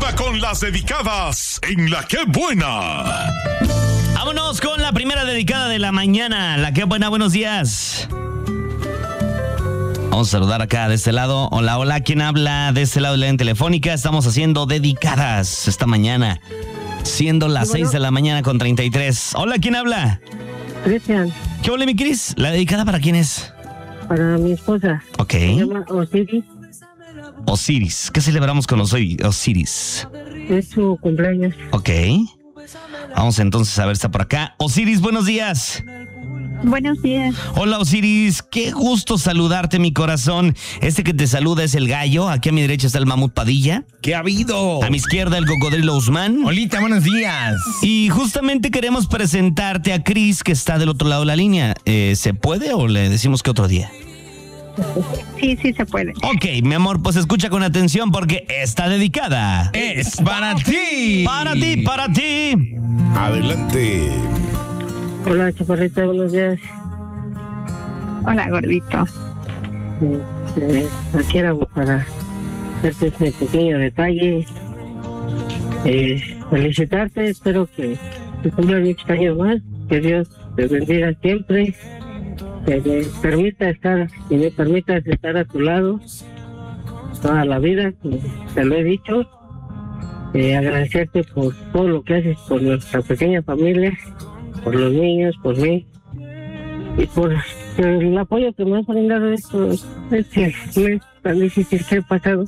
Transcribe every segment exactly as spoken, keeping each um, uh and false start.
ahora con las dedicadas en La Qué Buena. Vámonos con la primera dedicada de la mañana. La Qué Buena, buenos días. Vamos a saludar acá de este lado. Hola, hola, ¿quién habla de este lado de la línea telefónica? Estamos haciendo dedicadas esta mañana, siendo las bueno. seis de la mañana con treinta y tres. Hola, ¿quién habla? Cristian, ¿Qué hola, mi Cris? ¿La dedicada para quién es? para mi esposa. Ok. Se llama Osiris. Osiris. ¿Qué celebramos con Osiris? Osiris. Es su cumpleaños. Ok. Vamos entonces a ver, está por acá. Osiris, buenos días. Buenos días. Hola, Osiris. Qué gusto saludarte, mi corazón. Este que te saluda es el gallo. Aquí a mi derecha está el mamut Padilla. ¿Qué ha habido? A mi izquierda el cocodrilo Usman. Olita, buenos días. Y justamente queremos presentarte a Cris, que está del otro lado de la línea. Eh, ¿Se puede o le decimos que otro día? Sí, sí se puede. Ok, mi amor, pues escucha con atención porque está dedicada. Es para ti. Para ti, para ti. Adelante. Hola, chaparrita, buenos días. Hola, gordito. Eh, aquí era para hacerte este pequeño detalle. Eh, felicitarte, espero que te cumplan muchos años más. Que Dios te bendiga siempre. Que me permita estar, que me permitas estar a tu lado toda la vida, como te lo he dicho. Eh, agradecerte por todo lo que haces por nuestra pequeña familia, por los niños, por mí y por el apoyo que me has brindado esto este mes tan difícil que he pasado.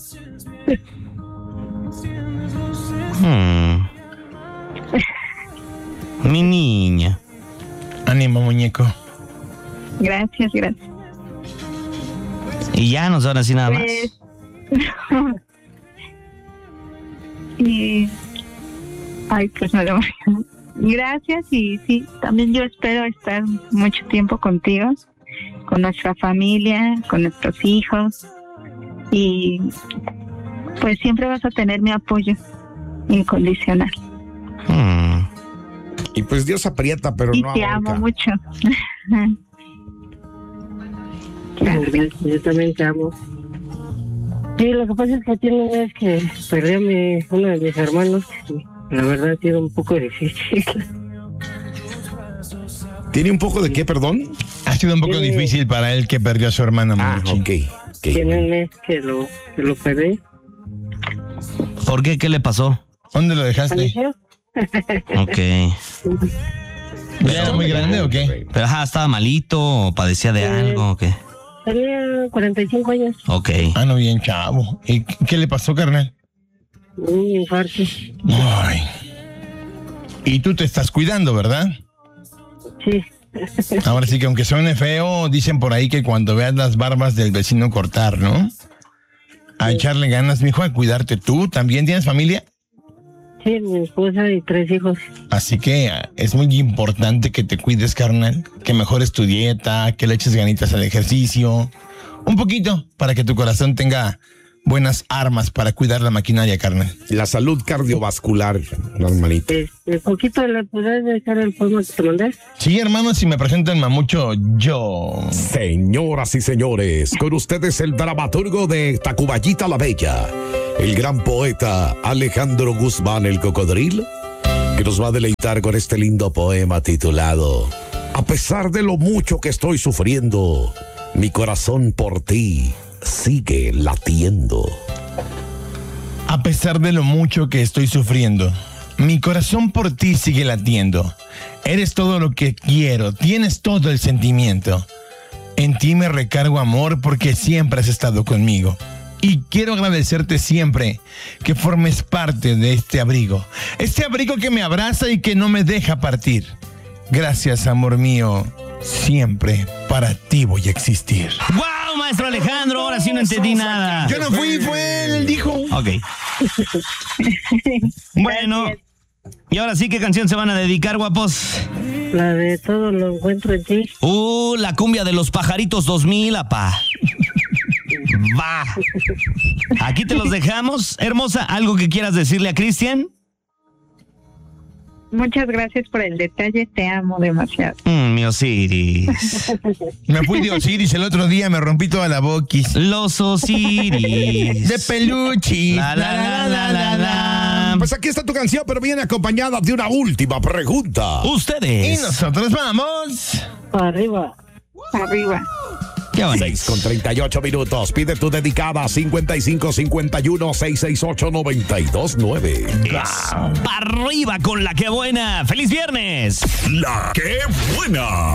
Hmm. Mi niña. Ánimo, muñeco. Gracias, gracias. Y ya nos van así nada más. Pues... y... Ay, pues me lo... Gracias y sí, también yo espero estar mucho tiempo contigo, con nuestra familia, con nuestros hijos y pues siempre vas a tener mi apoyo incondicional. Hmm. Y pues Dios aprieta, pero Y no te ahorca. amo mucho. Gracias, yo también te amo. Sí, lo que pasa es que tiene un mes que perdí a mi, uno de mis hermanos. La verdad ha sido un poco difícil. ¿Tiene un poco de qué, perdón? Ha sido un poco Sí. difícil para él que perdió a su hermana. Ah, Monchi. ok. okay. Tiene un mes que lo, que lo perdí. ¿Por qué? ¿Qué le pasó? ¿Dónde lo dejaste? ¿Falleció? Ok. ¿Ya era muy grande o qué? Pero ajá, ¿estaba malito o padecía de Eh. algo o qué? Tenía cuarenta y cinco años. Ok. Ah, no, bien chavo. ¿Y qué le pasó, carnal? Un infarto. Ay. Y tú te estás cuidando, ¿verdad? Sí. Ahora sí que aunque suene feo, dicen por ahí que cuando veas las barbas del vecino cortar, ¿no? A Sí. echarle ganas, mijo, a cuidarte. ¿Tú también tienes familia? Sí, mi esposa y tres hijos. Así que ah, es muy importante que te cuides, carnal, que mejores tu dieta, que le eches ganitas al ejercicio, un poquito para que tu corazón tenga buenas armas para cuidar la maquinaria, carnal. La salud cardiovascular, hermanito. Este, poquito le podrás dejar el poema que te mandé. Sí, hermano, si me presentan mamucho, yo... Señoras y señores, con ustedes el dramaturgo de Tacuballita la Bella, el gran poeta Alejandro Guzmán el Cocodrilo, que nos va a deleitar con este lindo poema titulado A pesar de lo mucho que estoy sufriendo, mi corazón por ti sigue latiendo. A pesar de lo mucho que estoy sufriendo, mi corazón por ti sigue latiendo. Eres todo lo que quiero, tienes todo el sentimiento. En ti me recargo amor porque siempre has estado conmigo. Y quiero agradecerte siempre que formes parte de este abrigo. Este abrigo que me abraza y que no me deja partir. Gracias, amor mío. Siempre para ti voy a existir. ¡Wow, maestro Alejandro! Ahora sí no entendí nada. Yo no fui, fue él, él dijo. Ok. Bueno, y ahora sí, ¿qué canción se van a dedicar, guapos? La de todo lo encuentro en ti. Uh, la cumbia de los pajaritos dos mil, apá. Va. Aquí te los dejamos. Hermosa, ¿algo que quieras decirle a Cristian? Muchas gracias por el detalle, te amo demasiado. Mm, mi Osiris. Me fui de Osiris el otro día, me rompí toda la boquis. Los Osiris. De peluchis. La, la, la, la, la, la. Arriba. Pues aquí está tu canción, pero viene acompañada de una última pregunta. Ustedes. Y nosotros vamos. Arriba. Arriba. Qué bonito. seis con treinta y ocho minutos. Pide tu dedicada cincuenta y cinco cincuenta y uno seiscientos sesenta y ocho noventa y dos nueve. Para arriba con la que buena. ¡Feliz viernes! La que buena.